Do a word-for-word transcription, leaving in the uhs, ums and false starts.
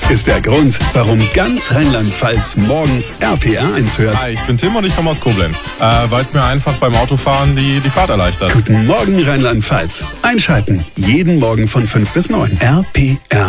Ist der Grund, warum ganz Rheinland-Pfalz morgens R P R eins hört. Hi, ich bin Tim und ich komme aus Koblenz, äh, weil es mir einfach beim Autofahren die, die Fahrt erleichtert. Guten Morgen Rheinland-Pfalz. Einschalten. Jeden Morgen von fünf bis neun. R P R